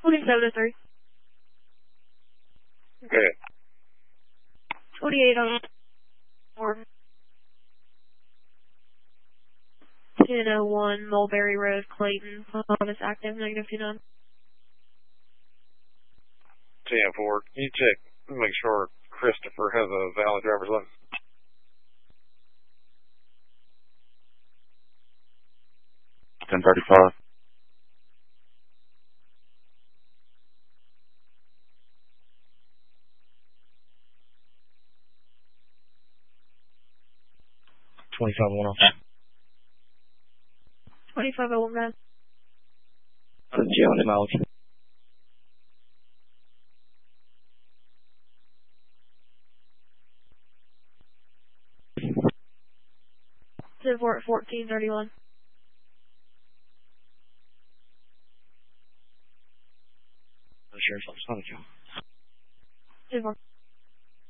27-3. Okay. 28 on 4. 1001 Mulberry Road, Clayton. Phone is active, -29. 10-4. Can you check, make sure Christopher has a valid driver's license? $10.35. $25.01. 2501, guys. Joan mileage. 10-4 at 1431. Sheriff's Office, 10-4.